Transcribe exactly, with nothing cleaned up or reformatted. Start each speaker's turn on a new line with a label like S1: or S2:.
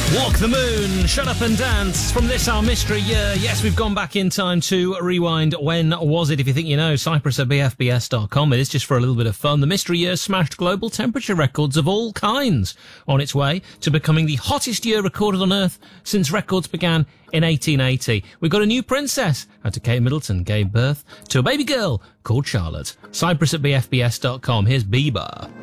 S1: Walk the Moon, Shut Up and Dance from this our mystery year. Yes, we've gone back in time to rewind. When was it? If you think you know, Cyprus at b f b s dot com. It is just for a little bit of fun. The mystery year smashed global temperature records of all kinds on its way to becoming the hottest year recorded on Earth since records began in eighteen eighty. We've got a new princess. After Kate Middleton gave birth to a baby girl called Charlotte. Cyprus at b f b s dot com. Here's Bieber.